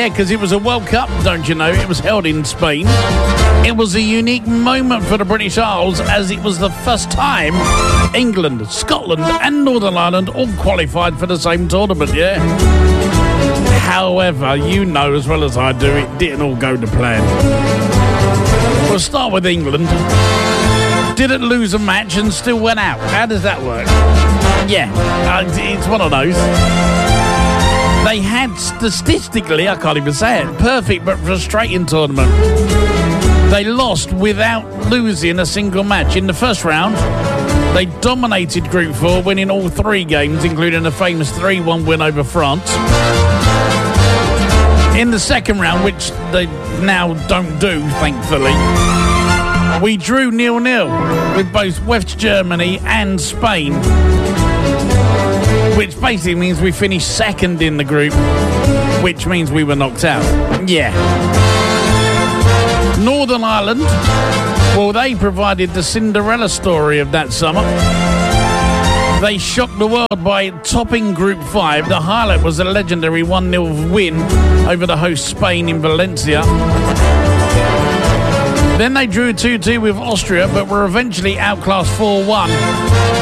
Yeah, because it was a World Cup, don't you know? It was held in Spain. It was a unique moment for the British Isles as it was the first time England, Scotland and Northern Ireland all qualified for the same tournament, yeah? However, you know as well as I do, it didn't all go to plan. We'll start with England. Didn't lose a match and still went out. How does that work? Yeah, it's one of those. They had, statistically, I can't even say it, perfect but frustrating tournament. They lost without losing a single match. In the first round, they dominated Group 4, winning all 3 games, including a famous 3-1 win over France. In the second round, which they now don't do, thankfully, we drew 0-0 with both West Germany and Spain, which basically means we finished second in the group, which means we were knocked out. Yeah. Northern Ireland, well, they provided the Cinderella story of that summer. They shocked the world by topping Group 5. The highlight was a legendary 1-0 win over the host Spain in Valencia. Then they drew 2-2 with Austria, but were eventually outclassed 4-1